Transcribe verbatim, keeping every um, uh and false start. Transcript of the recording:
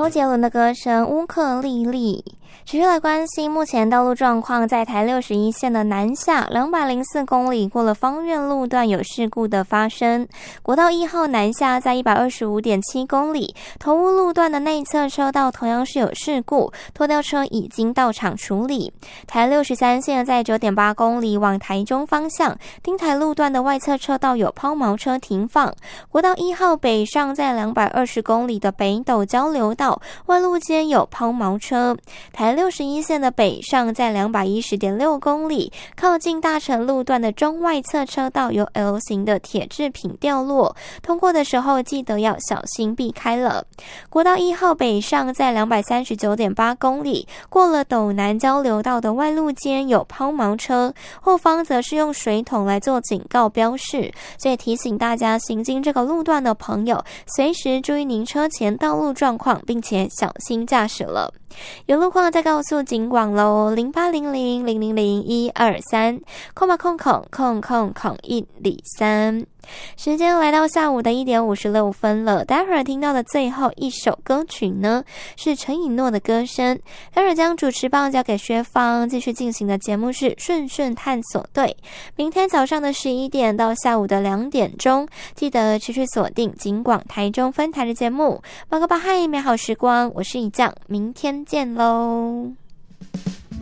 周杰伦的歌声乌克丽丽。持续来关心目前道路状况，在台六十一线的南下两百零四公里过了芳苑路段有事故的发生，国道一号南下在 一百二十五点七公里，头屋路段的内侧车道同样是有事故，拖吊车已经到场处理。台六十三线在 九点八公里往台中方向，丁台路段的外侧车道有抛锚车停放，国道一号北上在两百二十公里的北斗交流道外路间有抛锚车。台六十一线的北上在 两百一十点六公里，靠近大成路段的中外侧车道有 L 型的铁制品掉落，通过的时候记得要小心避开了。国道一号北上在 两百三十九点八公里，过了斗南交流道的外路间有抛锚车，后方则是用水桶来做警告标示，所以提醒大家行经这个路段的朋友，随时注意您车前道路状况，并且小心驾驶了。有路况再告诉警广喽，零八零零零零零一二三，空吧空空空空空一里三。时间来到下午的一点五十六分了，待会儿听到的最后一首歌曲呢，是陈以诺的歌声。待会儿将主持棒交给薛芳，继续进行的节目是顺顺探索队。明天早上的十一点到下午的两点钟，记得持续锁定警广台中分台的节目。马个巴嗨，美好时光，我是以酱，明天见喽。